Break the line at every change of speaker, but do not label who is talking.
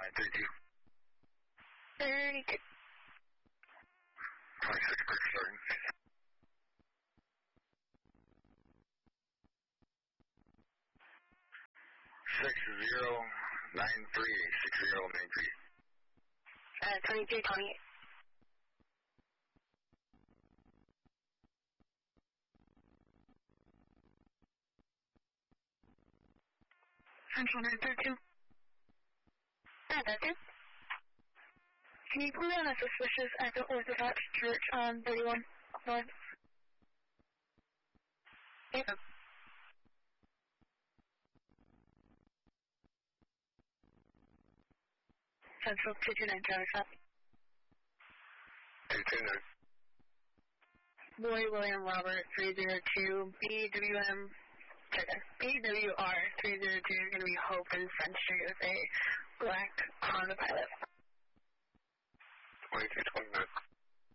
32.
32.
26 clear starting. 6093, 6093.
2228.
Central 932.
932.
Can you put me on a suspicious at the Orthodox Church on 31 North?
Yep.
Central 229 Travis up.
229.
Boy William Robert 302 BWR 302 is going to be Hope in French Street with a black Honda Pilot.